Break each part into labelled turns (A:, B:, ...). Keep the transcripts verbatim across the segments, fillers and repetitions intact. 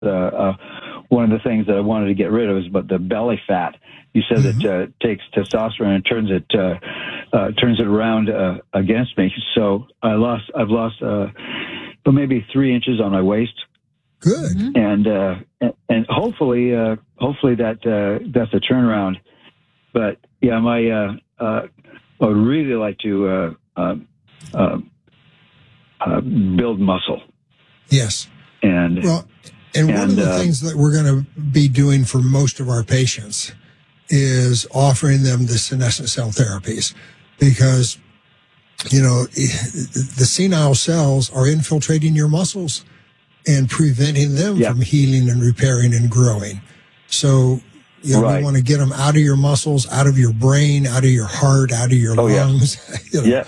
A: uh, uh, one of the things that I wanted to get rid of is but the belly fat. You said mm-hmm. it uh, takes testosterone and turns it uh, uh, turns it around uh, against me. So I lost. I've lost, uh, well, maybe three inches on my waist.
B: Good.
A: And uh, and hopefully, uh, hopefully that uh, that's a turnaround. But yeah, my uh, uh, I would really like to uh, uh, uh, uh, build muscle.
B: Yes.
A: And
B: well, and, and one of the
A: uh,
B: things that we're going to be doing for most of our patients is offering them the senescent cell therapies, because you know the senile cells are infiltrating your muscles and preventing them yeah. from healing and repairing and growing. So, you know,
A: right.
B: we want to get them out of your muscles, out of your brain, out of your heart, out of your
A: oh,
B: lungs.
A: Yeah.
B: you know.
A: Yes.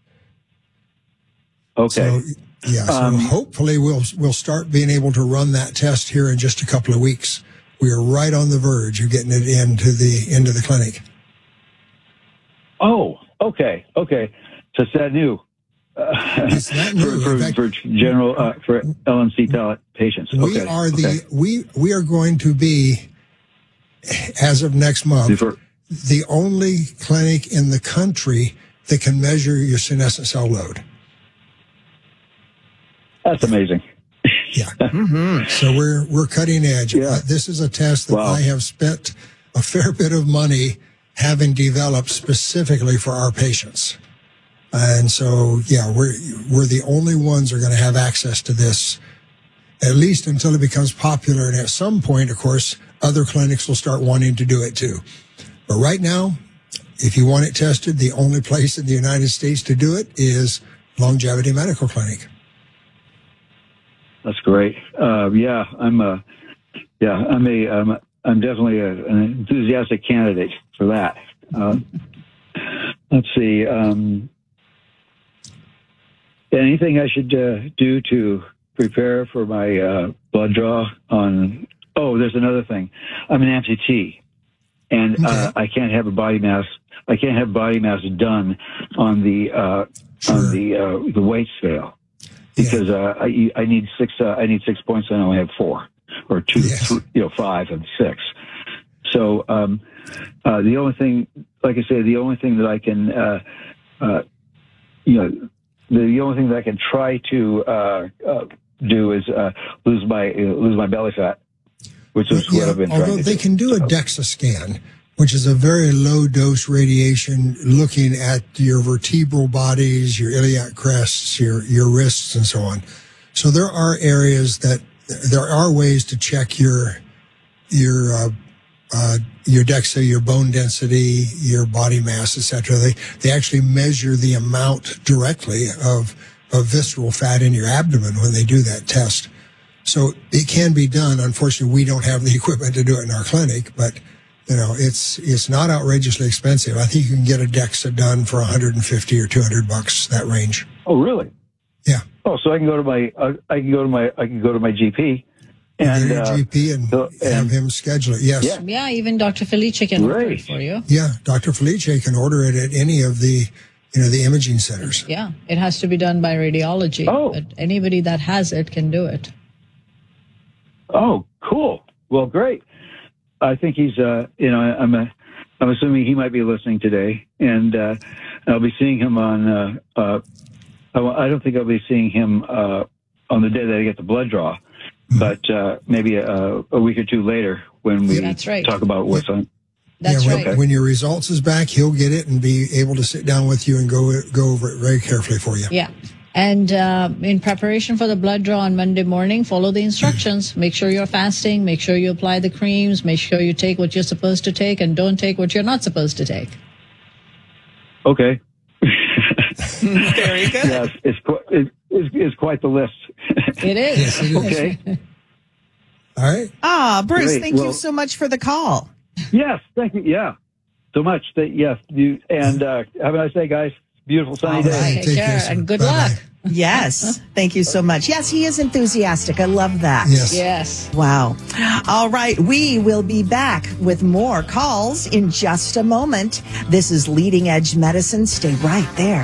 A: Okay.
B: So, yeah. So
A: um,
B: hopefully we'll we'll start being able to run that test here in just a couple of weeks. We are right on the verge of getting it into the into the clinic.
A: Oh, okay, okay. So it's that new. Uh,
B: it's that new.
A: for, for,
B: fact,
A: for general uh, for L N C patients.
B: We
A: okay.
B: are the
A: okay.
B: we we are going to be, as of next month,
A: for,
B: the only clinic in the country that can measure your senescent cell load.
A: That's amazing.
B: Yeah. Mm-hmm. So we're we're cutting edge.
A: Yeah.
B: Uh, this is a test that
A: wow.
B: I have spent a fair bit of money having developed specifically for our patients. And so, yeah, we're we're the only ones who are going to have access to this, at least until it becomes popular. And at some point, of course, other clinics will start wanting to do it too. But right now, if you want it tested, the only place in the United States to do it is Longevity Medical Clinic.
A: That's great. Uh, yeah, I'm a, yeah, I'm a, I'm, I'm definitely a, an enthusiastic candidate for that. Uh, let's see. Um, anything I should uh, do to prepare for my uh, blood draw on? Oh, there's another thing. I'm an amputee, and okay. uh, I can't have a body mass. I can't have body mass done on the uh, sure. on the uh, the weight scale. Because uh, I, I need six, uh, I need six points, and I only have four, or two,
B: yes.
A: three, you know, five and six. So um, uh, the only thing, like I say, the only thing that I can, uh, uh, you know, the, the only thing that I can try to uh, uh, do is uh, lose my uh, lose my belly fat, which is
B: yeah,
A: what I've been
B: although
A: trying to do.
B: Although they can do a DEXA scan, which is a very low dose radiation looking at your vertebral bodies, your iliac crests, your, your wrists, and so on. So there are areas that, there are ways to check your, your, uh, uh, your DEXA, your bone density, your body mass, et cetera. They, they actually measure the amount directly of, of visceral fat in your abdomen when they do that test. So it can be done. Unfortunately, we don't have the equipment to do it in our clinic, but you know, it's it's not outrageously expensive. I think you can get a DEXA done for one hundred fifty or two hundred bucks, that range.
A: Oh, really?
B: Yeah.
A: Oh, so I can go to my uh, I can go to my I can go to my G P and
B: your
A: uh,
B: G P and,
A: so, and
B: have him schedule it. Yes.
A: Yeah,
C: yeah even Doctor Felice can
A: Great.
C: order it for you.
B: Yeah, Doctor Felice can order it at any of the you know the imaging centers.
C: Yeah, it has to be done by radiology.
A: Oh.
C: But anybody that has it can do it.
A: Oh, cool. Well, great. I think he's, uh, you know, I'm, uh, I'm assuming he might be listening today, and uh, I'll be seeing him on. Uh, uh, I, I don't think I'll be seeing him uh, on the day that I get the blood draw, but uh, maybe a, a week or two later when we
C: That's right.
A: talk about what's
B: yeah.
A: on.
C: That's
B: yeah, when,
C: right.
B: When your results is back, he'll get it and be able to sit down with you and go go over it very carefully for you.
C: Yeah. And uh, in preparation for the blood draw on Monday morning, follow the instructions. Make sure you're fasting. Make sure you apply the creams. Make sure you take what you're supposed to take and don't take what you're not supposed to take.
A: Okay.
D: Very good.
A: Yes, it's, it's, it's, it's quite the list.
C: It is.
B: Yes, it is.
A: Okay.
B: All right.
D: Ah, Bruce,
A: Great.
D: thank
A: Well,
D: you so much for the call.
A: Yes, thank you. Yeah, so much. That yes, you and uh, have a nice day, guys. Beautiful sunny
D: All
A: day.
D: right.
C: Take,
B: Take
C: care,
B: care, sir.
C: and good
B: Bye-bye.
C: luck.
D: Yes, thank you so much. Yes, he is enthusiastic. I love that.
B: Yes.
C: Yes.
D: Wow. All right. We will be back with more calls in just a moment. This is Leading Edge Medicine. Stay right there.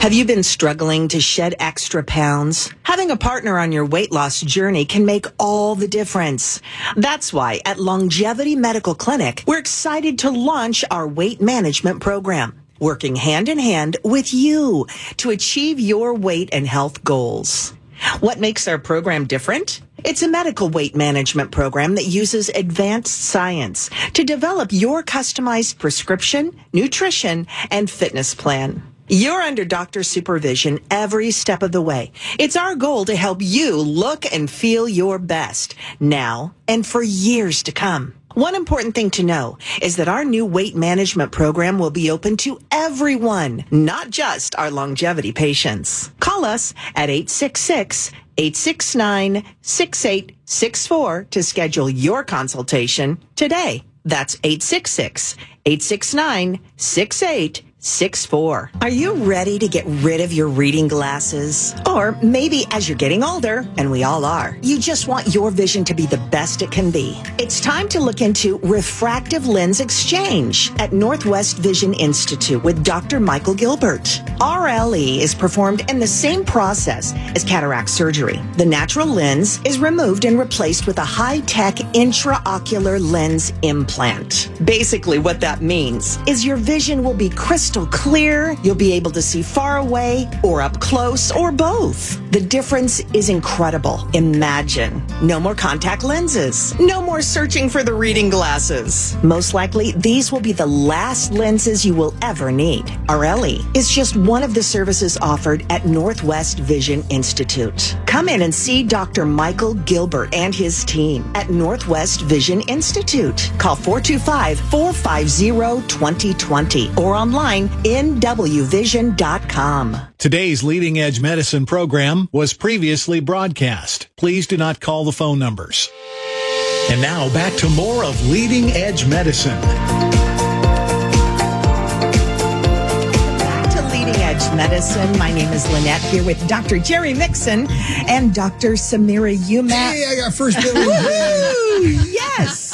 D: Have you been struggling to shed extra pounds? Having a partner on your weight loss journey can make all the difference. That's why at Longevity Medical Clinic, we're excited to launch our weight management program, working hand in hand with you to achieve your weight and health goals. What makes our program different? It's a medical weight management program that uses advanced science to develop your customized prescription, nutrition, and fitness plan. You're under doctor's supervision every step of the way. It's our goal to help you look and feel your best now and for years to come. One important thing to know is that our new weight management program will be open to everyone, not just our longevity patients. Call us at eight six six, eight six nine, six eight six four to schedule your consultation today. That's eight six six, eight six nine, six eight six four. Are you ready to get rid of your reading glasses? Or maybe as you're getting older, and we all are, you just want your vision to be the best it can be. It's time to look into refractive lens exchange at Northwest Vision Institute with Doctor Michael Gilbert. R L E is performed in the same process as cataract surgery. The natural lens is removed and replaced with a high-tech intraocular lens implant. Basically, what that means is your vision will be crystal clear, you'll be able to see far away or up close or both. The difference is incredible. Imagine. No more contact lenses. No more searching for the reading glasses. Most likely, these will be the last lenses you will ever need. R L E is just one of the services offered at Northwest Vision Institute. Come in and see Doctor Michael Gilbert and his team at Northwest Vision Institute. Call four two five, four five zero, two zero two zero or online N W vision dot com.
E: Today's Leading Edge Medicine program was previously broadcast. Please do not call the phone numbers. And now back to more of Leading Edge Medicine.
D: Back to Leading Edge Medicine. My name is Lynette here with Doctor Jerry Mixon and Doctor Samira Umat.
B: Hey, I got first billing.
D: Yes.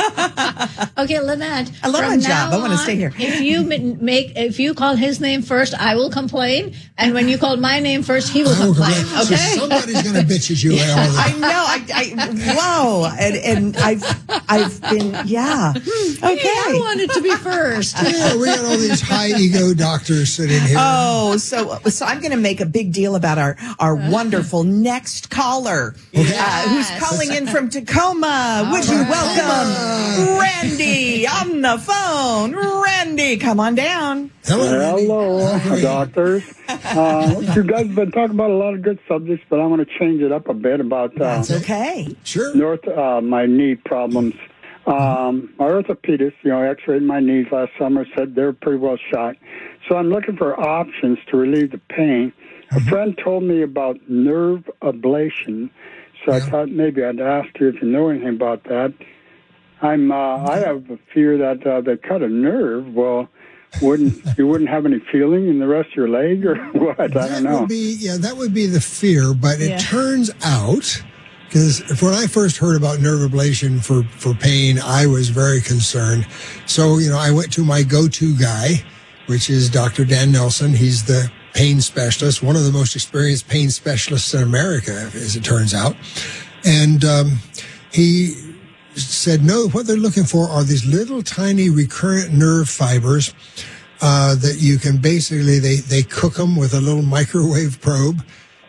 C: Okay, Lynette.
D: I love my job. I want to stay here.
C: If you make, if you call his name first, I will complain, and when you call my name first, he will
B: I will
C: complain.
B: complain.
C: Okay.
B: So somebody's going to bitch at you.
D: Yeah, I know. I, I whoa, and and I've I've been yeah. Okay,
C: Hey, I wanted to be first.
B: Yeah, we got all these high ego doctors sitting here.
D: Oh, so so I'm going to make a big deal about our our wonderful next caller,
B: Okay.
D: uh, who's calling in from Tacoma. Would you welcome Randy on the phone? Randy, come on down.
B: Hello, Randy.
F: Hello,
B: How are you?
F: doctors. Uh, you guys have been talking about a lot of good subjects, but I want to change it up a bit about uh,
D: That's okay.
B: Sure.
F: north uh, my knee problems. Um, my orthopedist, you know, x-rayed my knees last summer, said they're pretty well shot. So I'm looking for options to relieve the pain. A friend told me about nerve ablation, so I
B: Yeah.
F: thought maybe I'd ask you if you know anything about that. I'm uh, I have a fear that uh, they cut a nerve. Well, wouldn't you wouldn't have any feeling in the rest of your leg or what? I
B: That
F: don't know.
B: would be, yeah, that would be the fear, but it
C: Yeah.
B: turns out, because when I first heard about nerve ablation for, for pain, I was very concerned. So, you know, I went to my go-to guy, which is Doctor Dan Nelson. He's the pain specialist, one of the most experienced pain specialists in America, as it turns out. And um, he said, no, what they're looking for are these little tiny recurrent nerve fibers uh, that you can basically, they, they cook them with a little microwave probe,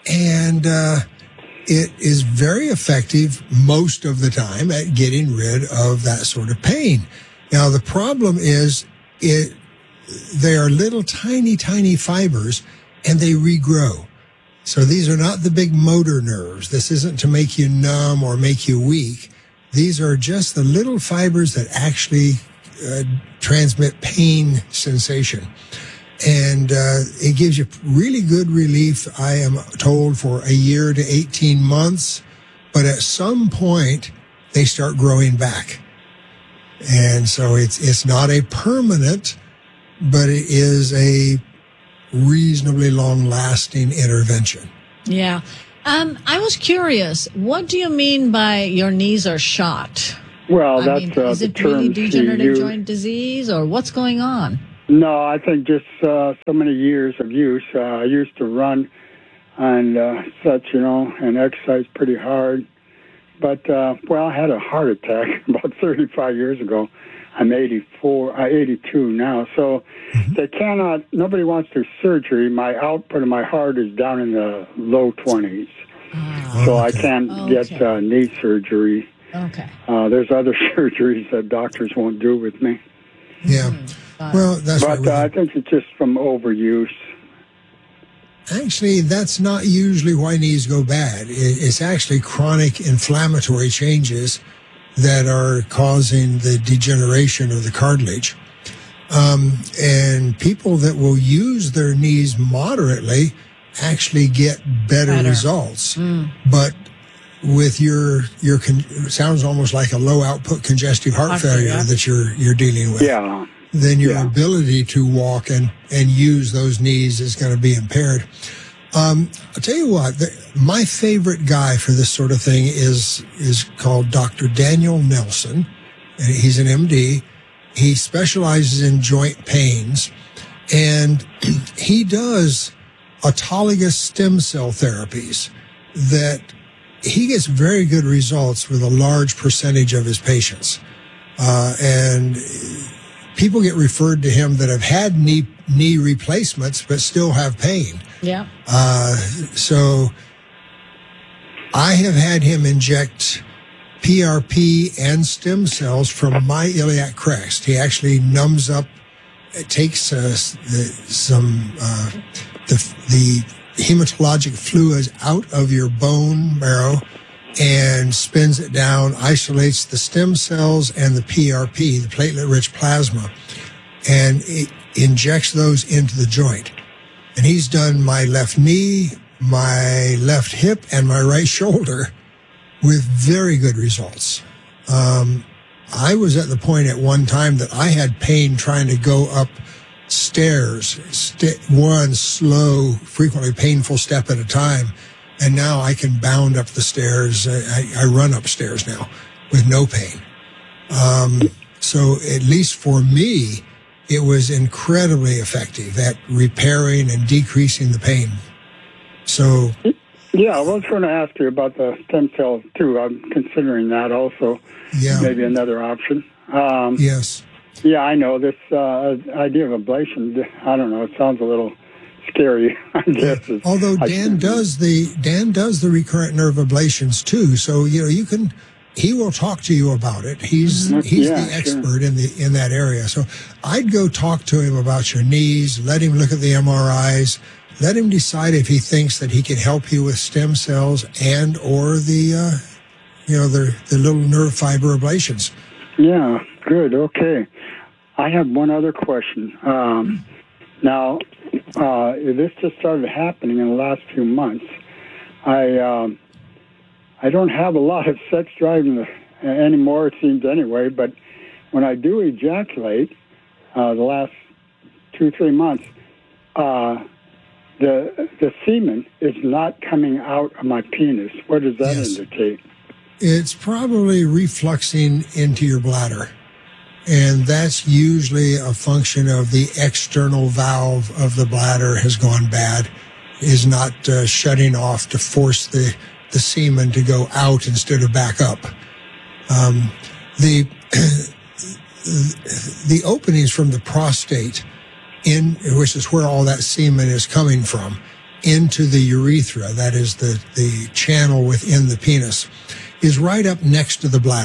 B: and uh, it is very effective most of the time at getting rid of that sort of pain. Now, the problem is it they are little tiny, tiny fibers, and they regrow. So these are not the big motor nerves. This isn't to make you numb or make you weak. These are just the little fibers that actually uh, transmit pain sensation. And uh, it gives you really good relief, I am told, for a year to eighteen months. But at some point, they start growing back. And so it's it's not a permanent, but it is a reasonably long-lasting intervention.
C: Yeah. Um, I was curious. What do you mean by your knees are shot?
F: Well,
C: I
F: that's
C: mean,
F: uh,
C: is
F: the
C: it really
F: term she
C: degenerative
F: used.
C: joint disease, or what's going on?
F: No, I think just uh, so many years of use. Uh, I used to run and uh, such, you know, and exercise pretty hard. But, uh, well, I had a heart attack about thirty-five years ago. I'm eighty-four, uh, eighty-two now. So mm-hmm. they cannot, nobody wants to do surgery. My output of my heart is down in the low twenties. Oh, so okay. I can't okay. get uh, knee surgery.
C: Okay.
F: Uh, there's other surgeries that doctors won't do with me.
B: Yeah.
C: Mm,
B: well, that's
F: But uh, I think it's just from overuse.
B: Actually, that's not usually why knees go bad. It's actually chronic inflammatory changes that are causing the degeneration of the cartilage. Um, and people that will use their knees moderately actually get better, better. results. Mm. But with your, your con- sounds almost like a low output congestive heart, heart failure yeah. that you're, you're dealing with.
F: Yeah.
B: Then your
F: yeah.
B: ability to walk and, and use those knees is going to be impaired. Um, I'll tell you what, the, my favorite guy for this sort of thing is is called Doctor Daniel Nelson. He's an M D. He specializes in joint pains, and he does autologous stem cell therapies that he gets very good results with a large percentage of his patients. Uh, and people get referred to him that have had knee knee replacements but still have pain.
C: Yeah.
B: Uh, so I have had him inject P R P and stem cells from my iliac crest. He actually numbs up, it takes uh, the, some uh, the the hematologic fluids out of your bone marrow and spins it down, isolates the stem cells and the P R P, the platelet-rich plasma, and it injects those into the joint. And he's done my left knee, my left hip, and my right shoulder with very good results. Um, I was at the point at one time that I had pain trying to go up stairs, st- one slow, frequently painful step at a time. And now I can bound up the stairs. I, I run upstairs now with no pain. Um, so at least for me, it was incredibly effective at repairing and decreasing the pain. So,
F: yeah, I was going to ask you about the stem cells too. I'm considering that also.
B: Yeah,
F: maybe another option. Um,
B: yes.
F: Yeah, I know this uh, idea of ablation. I don't know. It sounds a little scary, I guess.
B: Yeah. Although Dan does the Dan does the recurrent nerve ablations too, so you know you can. He will talk to you about it. He's
F: mm-hmm.
B: he's
F: yeah,
B: the expert
F: sure.
B: in the in that area. So I'd go talk to him about your knees. Let him look at the M R Is. Let him decide if he thinks that he can help you with stem cells and or the uh, you know the the little nerve fiber ablations.
F: Yeah, good. Okay, I have one other question. Um, now, uh, this just started happening in the last few months. I. Um, I don't have a lot of sex drive in the, anymore, it seems anyway, but when I do ejaculate, uh, the last two, three months, uh, the the semen is not coming out of my penis. What does that yes. indicate?
B: It's probably refluxing into your bladder, and that's usually a function of the external valve of the bladder has gone bad, is not uh, shutting off to force the the semen to go out instead of back up. Um, the the openings from the prostate, in which is where all that semen is coming from, into the urethra, that is the, the channel within the penis, is right up next to the bladder.